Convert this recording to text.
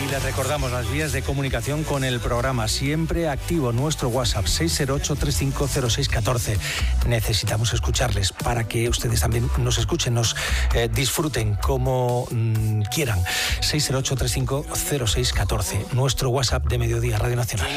les recordamos las vías de comunicación con el programa, siempre activo nuestro WhatsApp 608-350614. Necesitamos escucharles para que ustedes también nos escuchen, nos disfruten como quieran. 608-350614, nuestro WhatsApp de Mediodía Radio Nacional.